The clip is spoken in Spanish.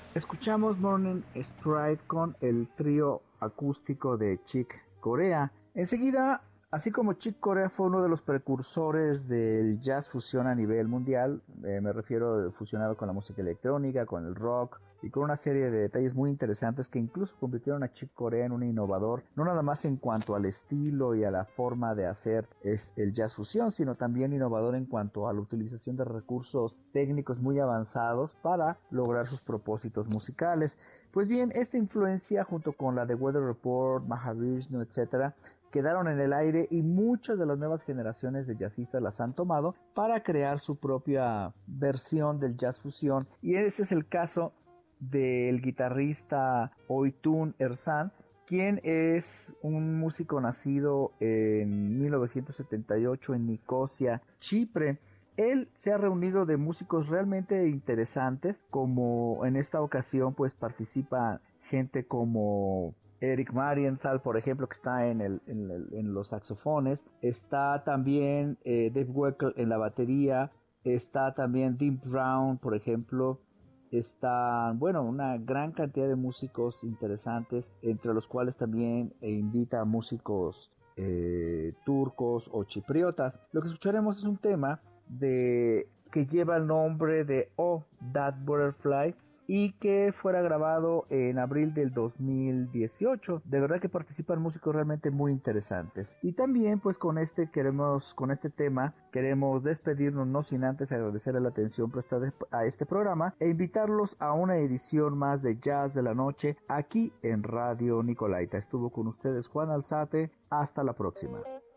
Escuchamos Morning Stride con el trío acústico de Chick Corea. Enseguida, así como Chick Corea fue uno de los precursores del jazz fusión a nivel mundial, me refiero fusionado con la música electrónica, con el rock y con una serie de detalles muy interesantes que incluso convirtieron a Chick Corea en un innovador, no nada más en cuanto al estilo y a la forma de hacer el jazz fusión, sino también innovador en cuanto a la utilización de recursos técnicos muy avanzados para lograr sus propósitos musicales. Pues bien, esta influencia junto con la de Weather Report, Mahavishnu, etcétera, quedaron en el aire y muchas de las nuevas generaciones de jazzistas las han tomado para crear su propia versión del jazz fusión, y ese es el caso del guitarrista Oytun Ersan, quien es un músico nacido en 1978 en Nicosia, Chipre. Él se ha reunido de músicos realmente interesantes, como en esta ocasión pues participa gente como Eric Marienthal, por ejemplo, que está en los saxofones. Está también Dave Weckl en la batería. Está también Dean Brown, por ejemplo. Está, bueno, una gran cantidad de músicos interesantes, entre los cuales también invita a músicos turcos o chipriotas. Lo que escucharemos es un tema que lleva el nombre de Oh, That Butterfly, y que fuera grabado en abril del 2018. De verdad que participan músicos realmente muy interesantes. Y también pues con este tema queremos despedirnos, no sin antes agradecerle la atención prestada a este programa e invitarlos a una edición más de Jazz de la Noche aquí en Radio Nicolaita. Estuvo con ustedes Juan Alzate. Hasta la próxima.